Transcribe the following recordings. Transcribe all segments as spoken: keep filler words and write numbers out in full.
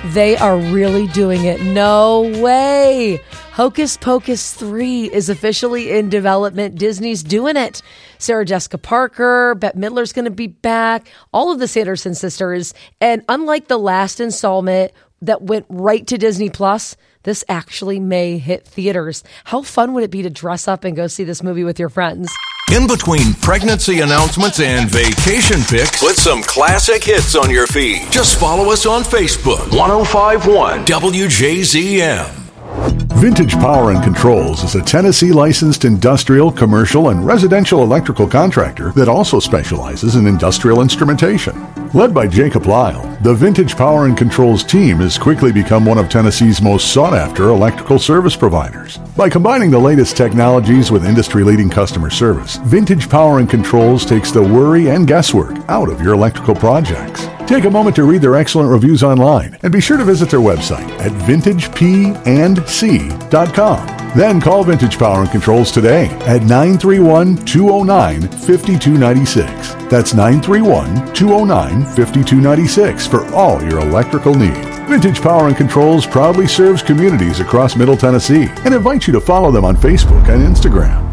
They are really doing it. No way. Hocus Pocus three is officially in development. Disney's doing it. Sarah Jessica Parker, Bette Midler's going to be back. All of the Sanderson sisters. And unlike the last installment that went right to Disney Plus, this actually may hit theaters. How fun would it be to dress up and go see this movie with your friends? In between pregnancy announcements and vacation pics, put some classic hits on your feed. Just follow us on Facebook. ten fifty-one W J Z M. Vintage Power and Controls is a Tennessee licensed industrial, commercial, and residential electrical contractor that also specializes in industrial instrumentation. Led by Jacob Lyle, the Vintage Power and Controls team has quickly become one of Tennessee's most sought-after electrical service providers. By combining the latest technologies with industry-leading customer service, Vintage Power and Controls takes the worry and guesswork out of your electrical projects. Take a moment to read their excellent reviews online and be sure to visit their website at vintage p and c dot com. Then call Vintage Power and Controls today at nine three one, two oh nine, five two nine six. That's nine three one, two oh nine, five two nine six for all your electrical needs. Vintage Power and Controls proudly serves communities across Middle Tennessee and invites you to follow them on Facebook and Instagram.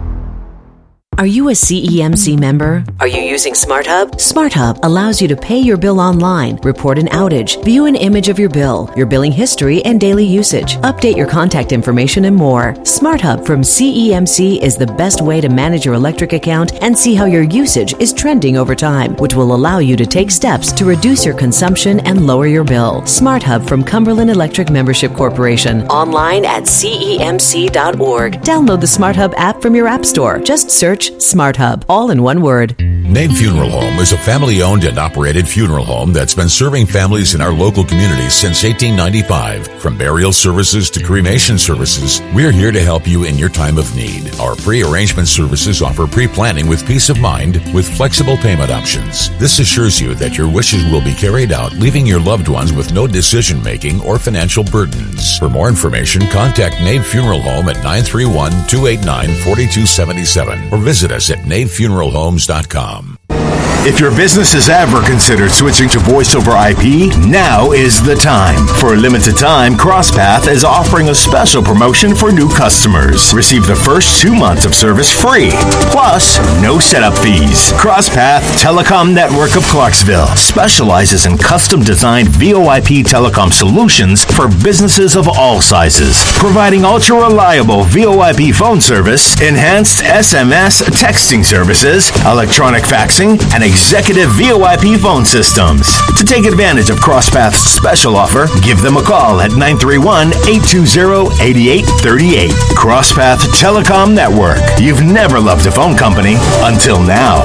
Are you a C E M C member? Are you using SmartHub? SmartHub allows you to pay your bill online, report an outage, view an image of your bill, your billing history and daily usage, update your contact information, and more. SmartHub from C E M C is the best way to manage your electric account and see how your usage is trending over time, which will allow you to take steps to reduce your consumption and lower your bill. SmartHub from Cumberland Electric Membership Corporation. Online at C E M C dot org. Download the SmartHub app from your app store. Just search SmartHub, all in one word. Nave Funeral Home is a family-owned and operated funeral home that's been serving families in our local community since eighteen ninety-five. From burial services to cremation services, we're here to help you in your time of need. Our pre-arrangement services offer pre-planning with peace of mind with flexible payment options. This assures you that your wishes will be carried out, leaving your loved ones with no decision-making or financial burdens. For more information, contact Nave Funeral Home at nine three one, two eight nine, four two seven seven or visit us at nave funeral homes dot com. If your business has ever considered switching to voice over I P, now is the time. For a limited time, CrossPath is offering a special promotion for new customers. Receive the first two months of service free, plus no setup fees. CrossPath Telecom Network of Clarksville specializes in custom-designed V O I P telecom solutions for businesses of all sizes, providing ultra-reliable V O I P phone service, enhanced S M S texting services, electronic faxing, and executive V O I P phone systems. To take advantage of CrossPath's special offer, give them a call at nine three one, eight two zero, eight eight three eight. CrossPath Telecom Network. You've never loved a phone company until now.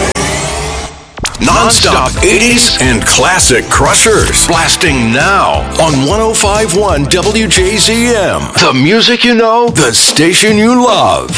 Non-stop eighties and classic crushers. Blasting now on ten fifty-one W J Z M. The music you know, the station you love.